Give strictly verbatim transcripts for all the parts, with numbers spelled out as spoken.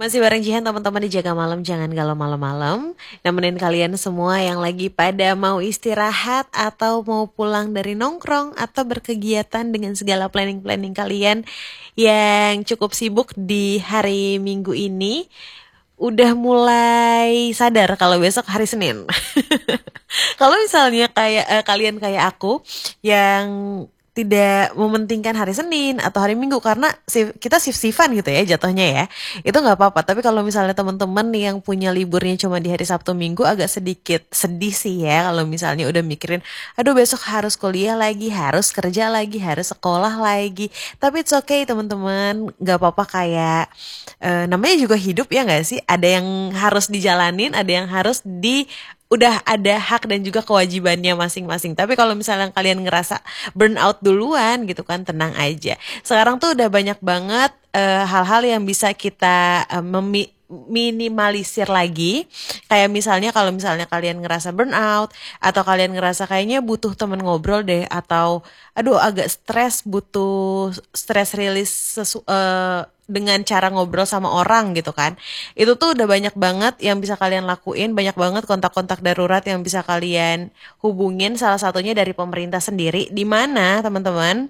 Masih bareng Jihan teman-teman di Jaga Malam, jangan galau malam-malam. Nemenin kalian semua yang lagi pada mau istirahat atau mau pulang dari nongkrong atau berkegiatan dengan segala planning-planning kalian yang cukup sibuk di hari Minggu ini. Udah mulai sadar kalau besok hari Senin. Kalau misalnya kayak eh, kalian kayak aku yang tidak mementingkan hari Senin atau hari Minggu karena sif- kita shift-shiftan gitu ya jatuhnya ya. Itu nggak apa-apa. Tapi kalau misalnya teman-teman yang punya liburnya cuma di hari Sabtu Minggu agak sedikit sedih sih ya kalau misalnya udah mikirin, aduh besok harus kuliah lagi, harus kerja lagi, harus sekolah lagi. Tapi it's okay teman-teman, nggak apa-apa kayak eh, namanya juga hidup ya nggak sih? Ada yang harus dijalanin, ada yang harus di udah ada hak dan juga kewajibannya masing-masing. Tapi kalau misalnya kalian ngerasa burnout duluan gitu kan, tenang aja. Sekarang tuh udah banyak banget eh, hal-hal yang bisa kita eh, memi- minimalisir lagi. Kayak misalnya kalau misalnya kalian ngerasa burnout atau kalian ngerasa kayaknya butuh temen ngobrol deh atau aduh agak stres, butuh stress release sesu- eh, dengan cara ngobrol sama orang gitu kan. Itu tuh udah banyak banget yang bisa kalian lakuin, banyak banget kontak-kontak darurat yang bisa kalian hubungin, salah satunya dari pemerintah sendiri, di mana teman-teman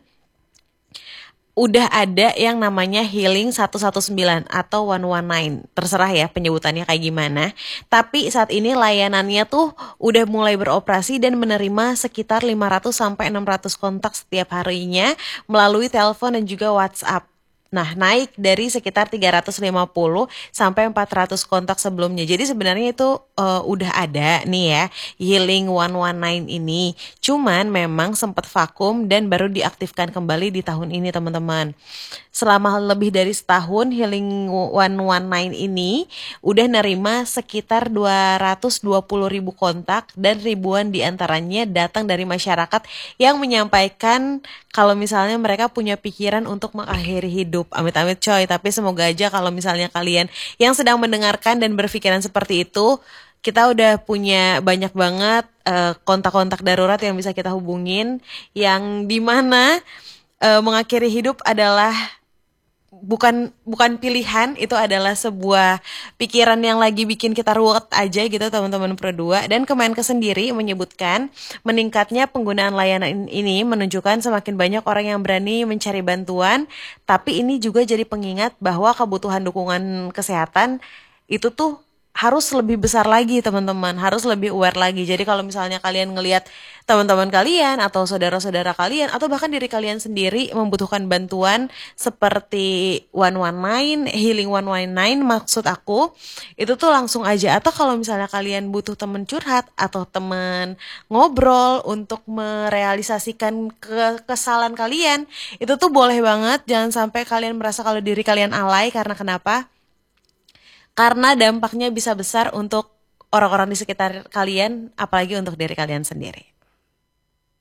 udah ada yang namanya Healing seratus sembilan belas atau seratus sembilan belas. Terserah ya penyebutannya kayak gimana. Tapi saat ini layanannya tuh udah mulai beroperasi dan menerima sekitar lima ratus sampai enam ratus kontak setiap harinya melalui telepon dan juga WhatsApp. Nah, naik dari sekitar tiga ratus lima puluh sampai empat ratus kontak sebelumnya. Jadi sebenarnya itu eh, udah ada nih ya, Healing seratus sembilan belas ini. Cuman memang sempat vakum dan baru diaktifkan kembali di tahun ini, teman-teman. Selama lebih dari setahun, Healing seratus sembilan belas ini udah nerima sekitar dua ratus dua puluh ribu kontak dan ribuan diantaranya datang dari masyarakat yang menyampaikan kalau misalnya mereka punya pikiran untuk mengakhiri hidup. Amit-amit coy, tapi semoga aja kalau misalnya kalian yang sedang mendengarkan dan berpikiran seperti itu, kita udah punya banyak banget eh, kontak-kontak darurat yang bisa kita hubungin, yang dimana eh, mengakhiri hidup adalah bukan bukan pilihan, itu adalah sebuah pikiran yang lagi bikin kita ruwet aja gitu teman-teman berdua. Dan Kemenkes sendiri menyebutkan meningkatnya penggunaan layanan ini menunjukkan semakin banyak orang yang berani mencari bantuan, tapi ini juga jadi pengingat bahwa kebutuhan dukungan kesehatan itu tuh harus lebih besar lagi teman-teman, harus lebih aware lagi. Jadi kalau misalnya kalian ngelihat teman-teman kalian atau saudara-saudara kalian atau bahkan diri kalian sendiri membutuhkan bantuan seperti seratus sembilan belas, Healing seratus sembilan belas maksud aku, itu tuh langsung aja. Atau kalau misalnya kalian butuh teman curhat atau teman ngobrol untuk merealisasikan ke kesalahan kalian, itu tuh boleh banget. Jangan sampai kalian merasa kalau diri kalian alay, karena kenapa? Karena dampaknya bisa besar untuk orang-orang di sekitar kalian, apalagi untuk diri kalian sendiri.